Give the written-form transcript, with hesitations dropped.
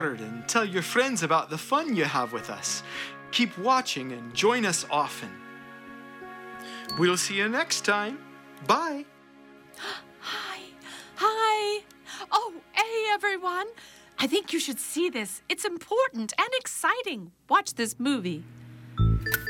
and tell your friends about the fun you have with us. Keep watching and join us often. We'll see you next time. Bye. Hi. Hi. Oh, hey, everyone. I think you should see this. It's important and exciting. Watch this movie.